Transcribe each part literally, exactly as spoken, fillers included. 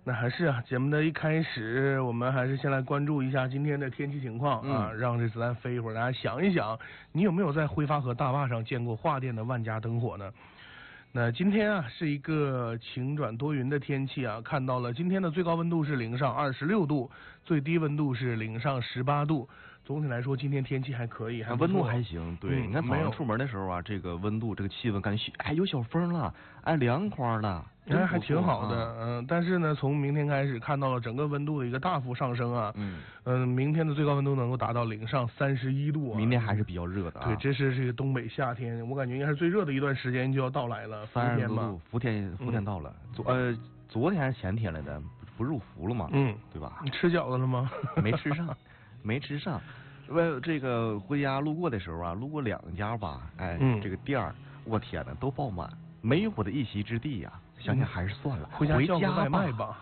那还是啊，节目的一开始，我们还是先来关注一下今天的天气情况啊，嗯、让这子弹飞一会儿，大家想一想，你有没有在挥发河大坝上见过化电的万家灯火呢？那今天啊是一个晴转多云的天气啊，看到了今天的最高温度是零上二十六度，最低温度是零上十八度。总体来说，今天天气还可以，还温度还行。对， 嗯、 你看早上出门的时候啊，这个温度，这个气温感觉哎有小风了，哎凉快了， 哎还挺好的。嗯、呃，但是呢，从明天开始看到了整个温度的一个大幅上升啊。嗯。嗯、呃，明天的最高温度能够达到零上三十一度啊。 明天还是比较热的啊。 对，这是这个东北夏天，我感觉应该是最热的一段时间就要到来了。 三十多度，伏天伏天到了。嗯、昨呃昨天还是前天来的，不入伏了吗？ 嗯， 对吧？ 你吃饺子了吗？ 没吃上，没吃上。为这个回家路过的时候啊，路过两家吧，哎，嗯、这个店儿，我天哪，都爆满，没有我的一席之地呀、啊。想想还是算了， 回家叫个外卖吧。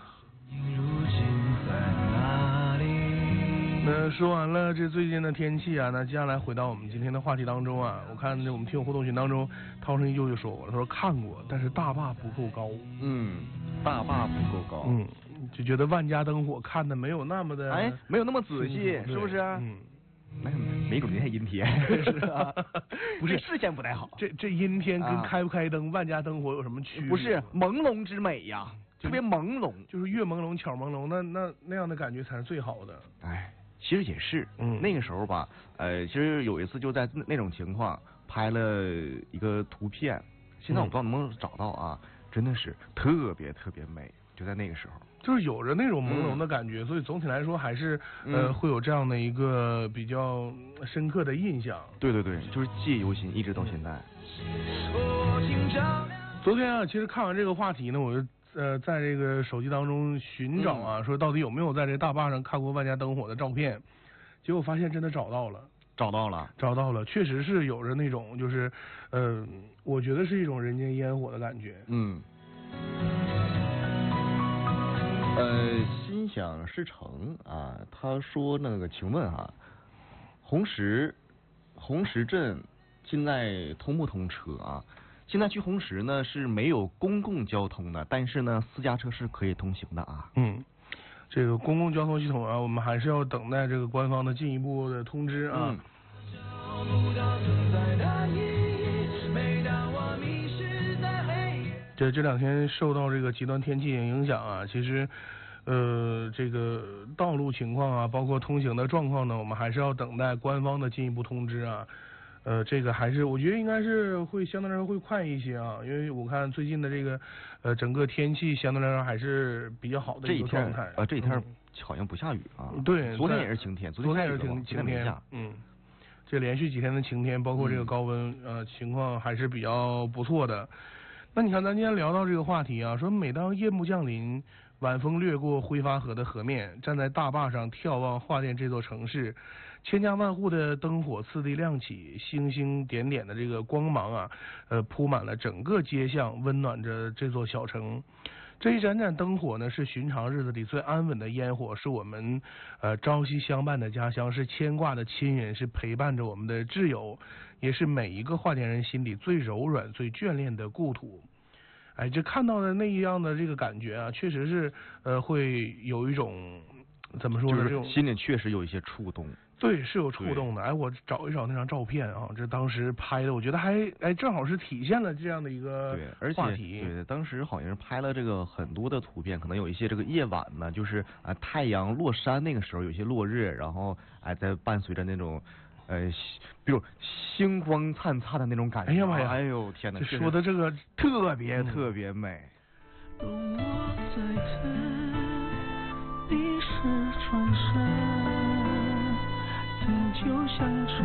那说完了这最近的天气啊，那接下来回到我们今天的话题当中啊，我看这我们听友互动群当中，涛声依旧就说我，他说看过，但是大坝不够高。 嗯，大坝不够高。 嗯，就觉得万家灯火看的没有那么的， 哎，没有那么仔细，是不是？嗯。没没准今天阴天是啊，不是视线不太好。 这这阴天跟开不开灯、啊、万家灯火有什么区别？ 不是朦胧之美呀，特别朦胧， 就是越朦胧巧朦胧，那那那样的感觉才是最好的。 哎，其实也是，嗯，那个时候吧，呃，其实有一次就在那种情况拍了一个图片，现在我不知道能不能找到啊，嗯、真的是特别特别美。就在那个时候， 就是有着那种朦胧的感觉，嗯、所以总体来说还是呃、嗯、会有这样的一个比较深刻的印象。 对对对，就是记忆犹新，一直到现在。 昨天啊，其实看完这个话题呢，我就呃在这个手机当中寻找啊，嗯、说到底有没有在这大坝上看过万家灯火的照片，结果发现真的找到了。 找到了， 找到了，确实是有着那种就是，呃，我觉得是一种人间烟火的感觉。 嗯。呃，心想事成啊，他说那个，请问啊，红石红石镇现在通不通车啊？现在去红石呢是没有公共交通的，但是呢私家车是可以通行的啊。 嗯，这个公共交通系统啊，我们还是要等待这个官方的进一步的通知啊。嗯这这两天受到这个极端天气影响啊，其实，呃，这个道路情况啊，包括通行的状况呢，我们还是要等待官方的进一步通知啊。呃，这个还是我觉得应该是会相对来说会快一些啊，因为我看最近的这个呃整个天气相对来说还是比较好的一个状态。 啊，这几天好像不下雨啊。 嗯、对， 昨天也是晴天，昨天也是晴晴天。嗯，这连续几天的晴天，包括这个高温，嗯、呃，情况还是比较不错的。那你看，咱今天聊到这个话题啊，说每当夜幕降临，晚风掠过挥发河的河面，站在大坝上眺望化电这座城市，千家万户的灯火次第亮起，星星点点的这个光芒啊，呃，铺满了整个街巷，温暖着这座小城。这一盏盏灯火呢，是寻常日子里最安稳的烟火，是我们呃朝夕相伴的家乡，是牵挂的亲人，是陪伴着我们的挚友，也是每一个化电人心里最柔软、最眷恋的故土。哎，这看到的那样的这个感觉啊，确实是呃会有一种怎么说呢？ 就是这种心里确实有一些触动。 对，是有触动的。哎，我找一找那张照片啊，这当时拍的，我觉得还哎正好是体现了这样的一个话题。 对，而且对，当时好像是拍了这个很多的图片，可能有一些这个夜晚呢，就是啊、呃、太阳落山那个时候，有些落日，然后哎在伴随着那种呃比如星光灿灿的那种感觉。 哎呀妈呀！ 哎呦天哪， 说的这个特别特别美。 嗯